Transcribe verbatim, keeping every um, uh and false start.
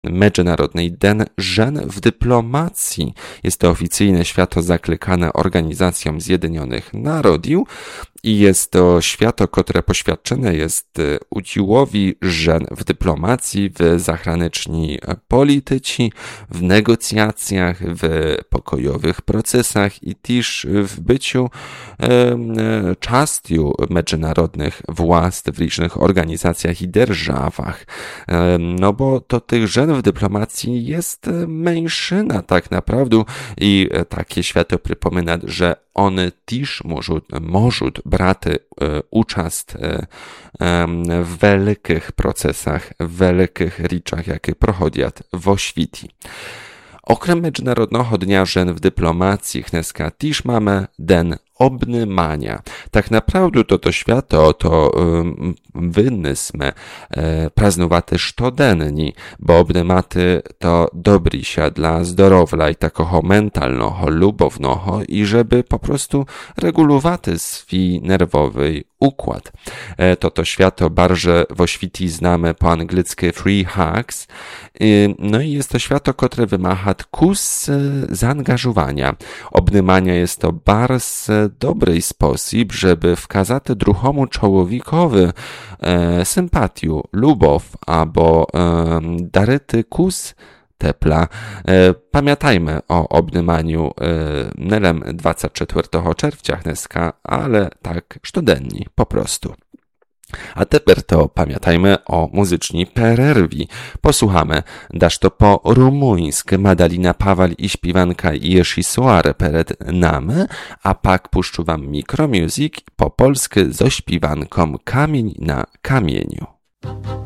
Międzynarodnej Den Żen w dyplomacji. Jest to oficyjne święto zaklykane Organizacją Zjednoczonych Narodów i jest to święto, które poświadczone jest udziałowi żen w dyplomacji, w zagranicznej polityce, w negocjacjach, w pokojowych procesach i też w byciu e, częścią międzynarodnych władz w różnych organizacjach i державach. E, no bo to tych żen w dyplomacji jest mniejszyna tak naprawdę i takie święto przypomina, że one też mogą, mogą brać uczest w wielkich procesach, w wielkich rzeczach, jakie prochodzą w świecie. Okrem Międzynarodnego Dnia Żen w dyplomacji dneska też mamy Den Obnymania. Tak naprawdę to to święto to um, wynysmy e, praznowaty sztodenni, bo obnymaty to dobry się dla zdrowia i takiego mentalnego, lubownego i żeby po prostu regulowaty swój nerwowy układ. E, to to święto bardzo w świecie znamy po angielsku free hugs. E, no i jest to święto, które wymaga kus e, zaangażowania. Obnymania jest to bardzo dobry sposób, żeby wskazać drugiemu człowiekowi e, sympatię, lubow albo e, daryty kus tepla. E, pamiętajmy o obnymaniu e, nelem dwudziestego czwartego czerwca dneska, ale tak sztodenni po prostu. A teraz to pamiętajmy o muzycznej przerwie. Posłuchamy dasz to po rumuńsku Madalina Pawal i śpiewanka Jerzy Soare przed nami, a pak puszczu wam Micromusic po polsku ze śpiewanką Kamień na kamieniu.